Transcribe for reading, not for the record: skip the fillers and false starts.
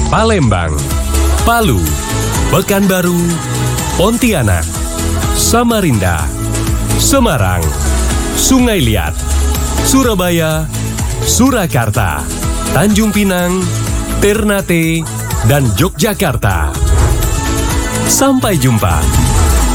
Palembang, Palu, Pekanbaru, Pontianak, Samarinda, Semarang, Sungai Liat, Surabaya, Surakarta, Tanjung Pinang, Ternate, dan Yogyakarta. Sampai jumpa.